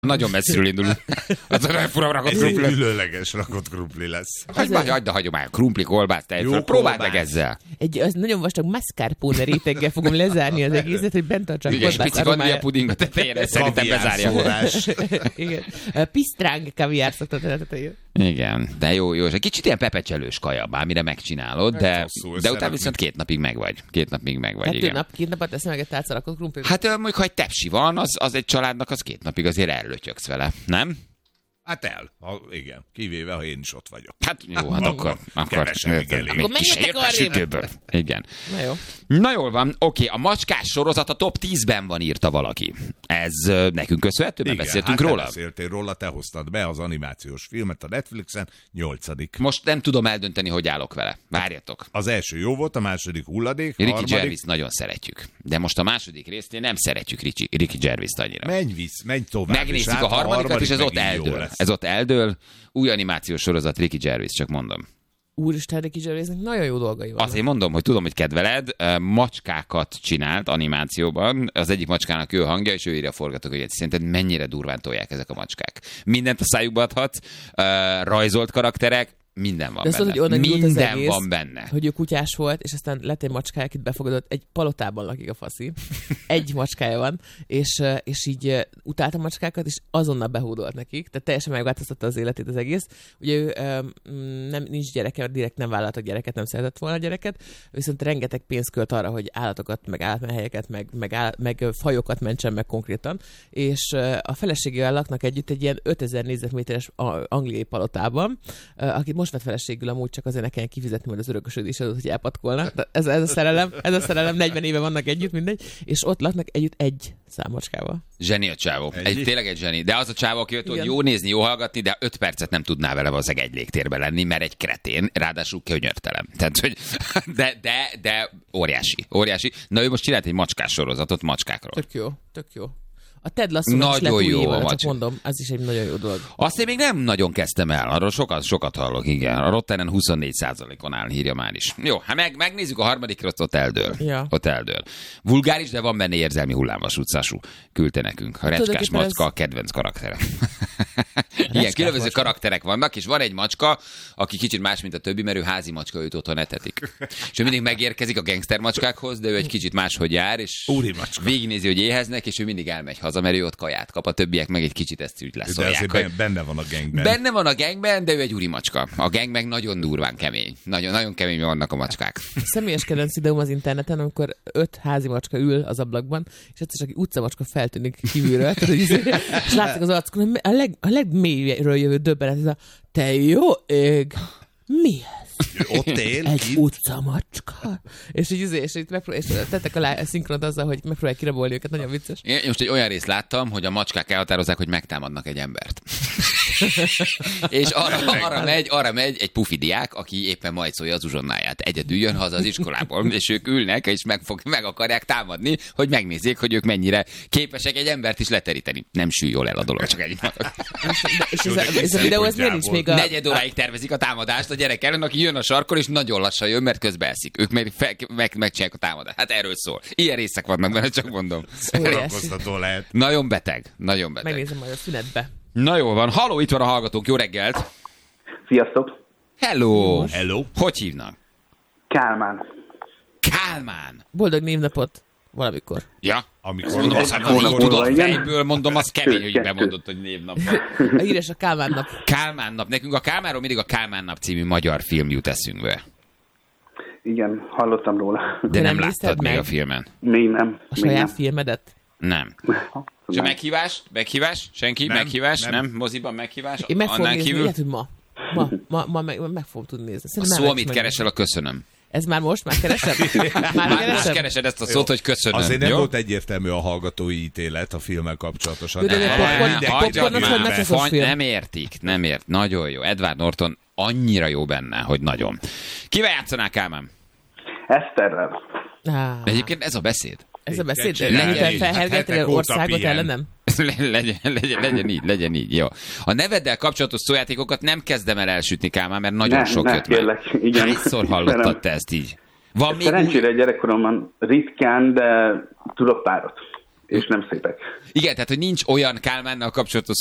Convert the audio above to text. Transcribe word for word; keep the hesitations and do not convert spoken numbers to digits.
Nagyon messziről indulunk. Az a fura rakott krumpli. Ez egy különleges rakott krumpli lesz. Hagyd már, hagyd a hagyomány. Krumpli, kolbász, tejföl. Próbáld meg ezzel. Egy az nagyon vastag mascarpone réteggel fogom lezárni az egészet, hogy bent tartsák kolbász aromáját. Pici vanilja puding a tetején, ezt szerintem bezárja. Igen. Pisztráng kaviár szoktat a tetején. Igen, de jó, jó. És egy kicsit ilyen pepecselős kaja, bármire megcsinálod, de, de utána viszont két napig megvagy. Két napig megvagy, igen. Nap, két napot teszem meg egy tálca rakott krumplit. Hát mondjuk, ha egy tepsi van, az, az egy családnak, az két napig azért ellötyögsz vele, nem? Hát el. Ha, igen. Kivéve, ha én is ott vagyok. Hát jó, hát akkor... akkor elég. Akkor menjetek arrébb. Igen. Na jó. Na jól van. Oké, a macskás sorozat a top tízben van, írta valaki. Ez uh, nekünk köszönhető, mert beszéltünk hát róla. beszéltél róla, te hoztad be az animációs filmet a Netflixen, nyolcadik. Most nem tudom eldönteni, hogy állok vele. Várjatok. Az első jó volt, a második hulladék, Ricky harmadik... Gervais nagyon szeretjük. De most a második résznél nem szeretjük Ricky, Ricky Gervais annyira. Menj visz, menj tovább. Megnézzük és a harmadikat, harmadik és ez ott eldől. Ez ott eldől. Új animációs sorozat, Ricky Gervais, csak mondom. Úristen, Ricky Gervaisnek nagyon jó dolgai vannak. Azért mondom, hogy tudom, hogy kedveled, macskákat csinált animációban, az egyik macskának ő a hangja, és ő írja a forgatókönyvet. Szerinted mennyire durván tolják ezek a macskák? Mindent a szájukba adhatsz, rajzolt karakterek, minden van de benne. Szóval, hogy minden egész, van benne. Hogy ő kutyás volt, és aztán lett egy macskája, akit befogadott, egy palotában lakik a faszi. Egy macskája van, és, és így utálta a macskákat, és azonnal behódolt nekik, tehát teljesen megváltoztatta az életét az egész. Ugye ő nem, nincs gyereke, direkt nem vállaltak gyereket, nem szeretett volna a gyereket, viszont rengeteg pénzt költ arra, hogy állatokat, meg állatmenhelyeket, meg, meg, áll, meg fajokat mentsen meg konkrétan, és a feleségével laknak együtt egy ilyen ötezer négyzetméteres angliai palotában, akit most vett feleségül, amúgy csak azért ne kelljen kifizetni majd az örökösödés adót, hogy elpatkolnak. Ez, ez a szerelem, ez a szerelem, negyven éve vannak együtt, mindegy, és ott laknak együtt egy számocskával. Zseni a csávó. Egy, tényleg egy zseni. De az a csávó, aki jött, hogy jó nézni, jó hallgatni, de öt percet nem tudná vele valószínűleg egy légtérben lenni, mert egy kretén, ráadásul könyörtelen. Tehát, hogy de, de, de óriási, óriási. Na ő most csinált egy macskás sorozatot macskákról. Tök jó, tök jó. A Ted Lasso is lett új évad, csak mondom, az is egy nagyon jó dolog. Azt én még nem nagyon kezdtem el, arról sokat, sokat hallok, igen. A Rottenen huszonnégy százalékon áll, írja már is. Jó, hát meg, megnézzük a harmadikra, ott eldől. Ja. Ott eldől. Vulgáris, de van benne érzelmi hullámvasútszású. Küldte nekünk. A recskás macska ez... a kedvenc karaktere. Igen, különböző macska. Karakterek vannak, és van egy macska, aki kicsit más, mint a többi, mert ő házi macska, őt otthon etetik. És ő mindig megérkezik a gangster macskákhoz, de ő egy kicsit máshogy jár, és végignézi, hogy éheznek, és ő mindig elmegy haza, mert ő ott kaját kap, a többiek meg egy kicsit ezt úgy leszolják. De azért benne van a gangben. Benne van a gangben, de ő egy úri macska. A gang meg nagyon durván kemény. Nagyon, nagyon kemény vannak a macskák. Személyes kedvenc videóm az interneten, amikor öt házi macska ül az ablakban, és egyszer csak egy utcamacska feltűnik kívülről, és látszik az arcukon, a, leg, a legmélyről jövő döbbenet, ez a te jó ég, mi ez? Ott él, egy itt? Utcamacska. És így, és így megpró- és tettek alá szinkront azzal, hogy megpróbálják kirabolni őket, nagyon vicces. Én most egy olyan részt láttam, hogy a macskák elhatározzák, hogy megtámadnak egy embert. És arra, arra, megy, arra megy egy pufi diák, aki éppen majszolja az uzsonnáját. Egyedül jön haza az iskolából, és ők ülnek, és meg, fog, meg akarják támadni, hogy megnézzék, hogy ők mennyire képesek egy embert is leteríteni. Nem sül jól el a dolog, csak egy És ez a, ez a videó, ez miért nincs még a... Negyed óráig tervezik a támadást a gyerek ellen, aki jön a sarkon, és nagyon lassan jön, mert közben eszik. Ők meg, fe, meg megcsinálják a támadást. Hát erről szól. Ilyen részek vannak benne, csak mondom. Szórakoztató lehet. Nagyon beteg. Nagyon beteg. Megnézem majd a szünetbe. Na jól van. Halló, itt van a hallgatók. Jó reggelt. Sziasztok. Hello. Hello. Hogy hívnak? Kálmán. Kálmán. Boldog névnapot. Valamikor. Ja, amikor mondom, azt mondom, tudod fejből, mondom, az kemény, hogy bemondott, hogy névnap. A híres a Kálmán nap. Kálmán nap. Nekünk a Kálmánról mindig a Kálmán nap című magyar film jut eszünkbe. Igen, hallottam róla. De, De nem, nem láttad még a filmen? Még nem. A saját nem. filmedet? Nem. És a meghívás? Meghívás? Senki? Nem, meghívás? Nem. nem? Moziban meghívás? Én meg fogom nézni, lehet, hogy ma. Ma, ma, ma meg, meg fogom tudni nézni. Szerintem a szó, amit keresel, a köszönöm. Ez már most? Már keresed? Már, már keresed? Most keresed ezt a szót, hogy köszönöm. Azért nem jó? volt egyértelmű a hallgatói ítélet a filmmel kapcsolatosan. De, de, de, popcorn, nem értik, nem ért. Nagyon jó. Edward Norton annyira jó benne, hogy nagyon. Kivel játszanál, Kálmán? Eszterrel. Ah. Egyébként ez a beszéd. Ez a beszéd? Legyen felhergetni az országot ellenem? legyen, legyen, legyen így, legyen így, jó. A neveddel kapcsolatos szójátékokat nem kezdem el elsütni, Kálmán, mert nagyon ne, sok ne, jött kérlek, meg. igen. Hányszor hallottad te ezt így? Van még szerencsére úgy... gyerekkoromban ritkán, de tudok párat. és nem szépek. Igen, tehát hogy nincs olyan Kálmánnal kapcsolatos